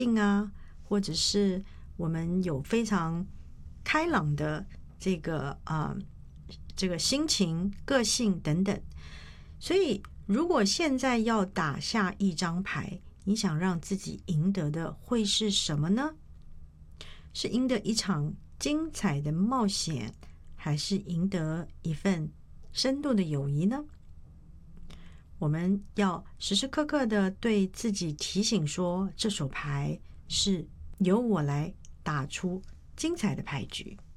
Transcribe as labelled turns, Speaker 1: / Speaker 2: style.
Speaker 1: 性啊，或者是我们有非常开朗的这个心情、个性等等。所以，如果现在要打下一张牌，你想让自己赢得的会是什么呢？是赢得一场精彩的冒险，还是赢得一份深度的友谊呢？我们要时时刻刻的对自己提醒说，这手牌是由我来打出精彩的牌局。